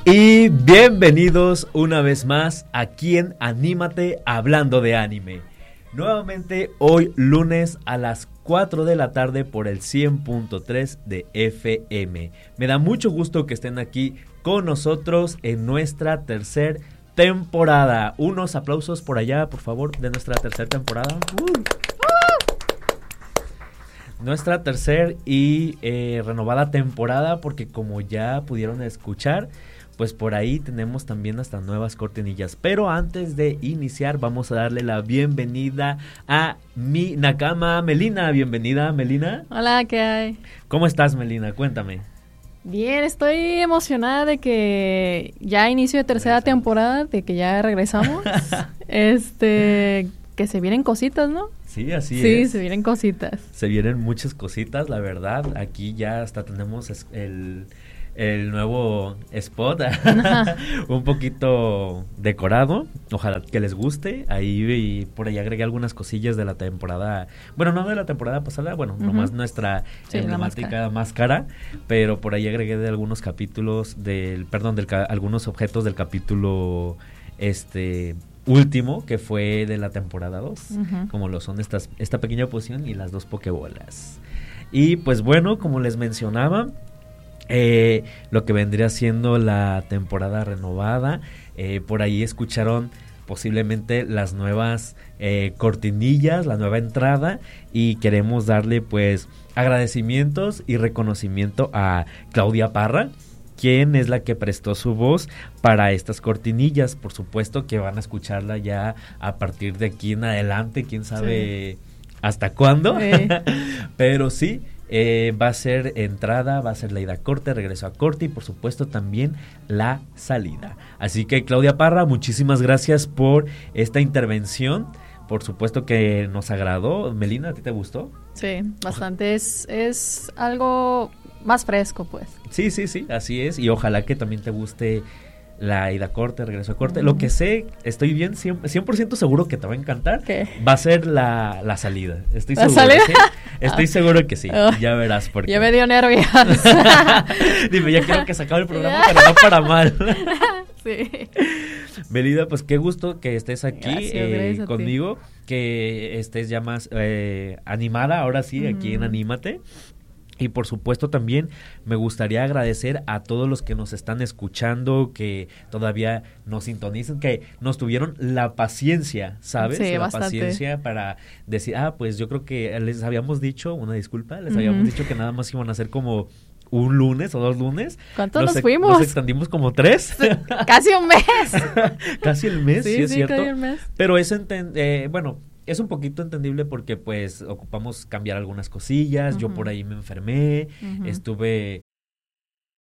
Y bienvenidos una vez más aquí en Anímate hablando de anime. Nuevamente hoy lunes a las 4 de la tarde por el 100.3 de FM. Me da mucho gusto que estén aquí con nosotros en nuestra tercera temporada. Unos aplausos por allá, por favor, de nuestra tercera temporada. Nuestra tercera y renovada temporada, porque como ya pudieron escuchar, pues por ahí tenemos también hasta nuevas cortinillas. Pero antes de iniciar, vamos a darle la bienvenida a mi nakama, Melina. Bienvenida, Melina. Hola, ¿qué hay? ¿Cómo estás, Melina? Cuéntame. Bien, estoy emocionada de que ya inicio de tercera temporada, de que ya regresamos. Que se vienen cositas, ¿no? Sí, así es. Sí, se vienen cositas. Se vienen muchas cositas, la verdad. Aquí ya hasta tenemos el nuevo spot un poquito decorado. Ojalá que les guste. Ahí y por ahí agregué algunas cosillas de la temporada. Bueno, no de la temporada pasada, bueno, nomás nuestra emblemática máscara. Pero por ahí agregué de algunos capítulos algunos objetos del capítulo último, que fue de la temporada 2, como lo son esta pequeña poción y las 2 pokebolas. Y pues bueno, como les mencionaba, lo que vendría siendo la temporada renovada, por ahí escucharon posiblemente las nuevas cortinillas, la nueva entrada, y queremos darle pues agradecimientos y reconocimiento a Claudia Parra, quien es la que prestó su voz para estas cortinillas. Por supuesto que van a escucharla ya a partir de aquí en adelante, quién sabe hasta cuándo, pero sí, va a ser entrada, va a ser la ida a corte, regreso a corte y por supuesto también la salida. Así que Claudia Parra, muchísimas gracias por esta intervención. Por supuesto que nos agradó. Melina, ¿a ti te gustó? Sí, bastante. Es algo más fresco, pues. Sí, así es. Y ojalá que también te guste la ida a corte, regreso a corte. Lo que sé, estoy bien 100% seguro que te va a encantar. ¿Qué? Va a ser la salida. Estoy ¿La seguro. salida? ¿Sí? Estoy seguro que sí. Ya verás por qué. Ya me dio nervios. Dime, ya quiero que se acabe el programa, pero no para mal. Sí. Melida, pues qué gusto que estés aquí gracias conmigo, que estés ya más animada, ahora sí, aquí en Anímate. Y por supuesto también me gustaría agradecer a todos los que nos están escuchando, que todavía nos sintonizan, que nos tuvieron la paciencia, ¿sabes? Sí, la bastante. Paciencia para decir, pues yo creo que les habíamos dicho, una disculpa, les habíamos dicho que nada más iban a ser como un lunes o 2 lunes. ¿Cuántos nos fuimos? Nos extendimos como 3. Casi un mes. Casi el mes, sí es cierto. Casi el mes. Pero es es un poquito entendible porque pues ocupamos cambiar algunas cosillas. Yo por ahí me enfermé, estuve